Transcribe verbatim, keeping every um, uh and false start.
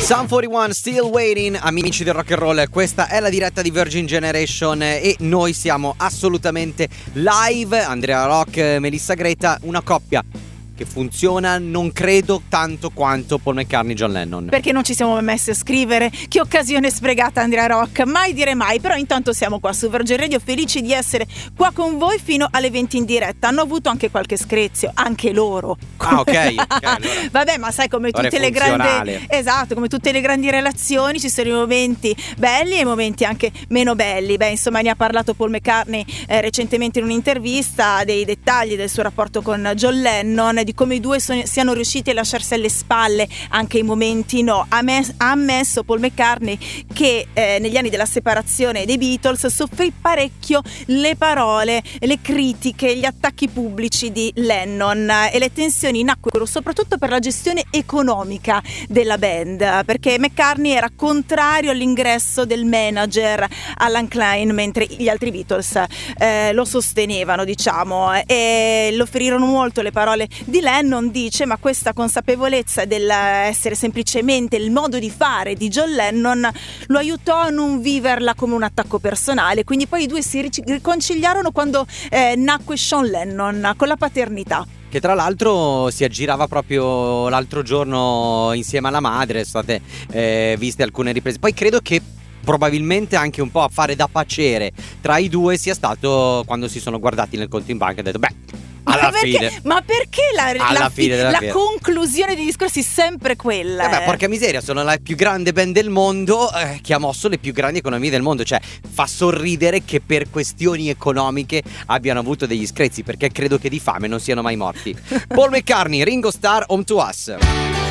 Sum quarantuno, Still Waiting, amici del rock and roll, questa è la diretta di Virgin Generation e noi siamo assolutamente live. Andrea Rock, Melissa Greta, una coppia che funziona non credo tanto quanto Paul McCartney e John Lennon. Perché non ci siamo messi a scrivere? Che occasione sprecata, Andrea Rock, mai dire mai. Però intanto siamo qua su Virgin Radio, felici di essere qua con voi fino alle venti in diretta. Hanno avuto anche qualche screzio, anche loro. Ah, ok, okay, allora. Vabbè, ma sai, come tutte le grandi, esatto, come tutte le grandi relazioni ci sono i momenti belli e i momenti anche meno belli. Beh, insomma, ne ha parlato Paul McCartney eh, recentemente in un'intervista dei dettagli del suo rapporto con John Lennon, di come i due sono, siano riusciti a lasciarsi alle spalle anche i momenti no. Ha, mes- ha ammesso Paul McCartney che eh, negli anni della separazione dei Beatles soffrì parecchio le parole, le critiche, gli attacchi pubblici di Lennon, e le tensioni nacquero soprattutto per la gestione economica della band, perché McCartney era contrario all'ingresso del manager Alan Klein, mentre gli altri Beatles eh, lo sostenevano, diciamo, e lo ferirono molto le parole di Lennon. Dice: ma questa consapevolezza dell'essere semplicemente il modo di fare di John Lennon lo aiutò a non viverla come un attacco personale. Quindi poi i due si riconciliarono quando eh, nacque Sean Lennon, con la paternità, che tra l'altro si aggirava proprio l'altro giorno insieme alla madre. Sono state eh, viste alcune riprese. Poi credo che probabilmente anche un po' a fare da pacere tra i due sia stato quando si sono guardati nel conto in banca e hanno detto: beh, alla ma perché, fine ma perché la, alla la, fine la fiera. conclusione dei discorsi è sempre quella? Eh beh, porca miseria, sono la più grande band del mondo eh, che ha mosso le più grandi economie del mondo. Cioè, fa sorridere che per questioni economiche abbiano avuto degli screzi, perché credo che di fame non siano mai morti. Paul McCartney, Ringo Starr, Home to Us.